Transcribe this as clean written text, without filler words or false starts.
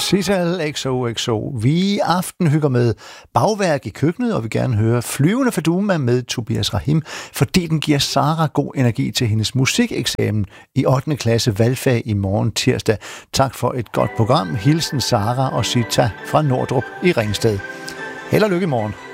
Cecil XOXO. Vi i aften hygger med bagværk i køkkenet, og vil gerne høre Flyvende Faduma med Tobias Rahim, fordi den giver Sara god energi til hendes musikeksamen i 8. klasse valgfag i morgen tirsdag. Tak for et godt program. Hilsen Sara og Sita fra Nordrup i Ringsted. Held og lykke i morgen.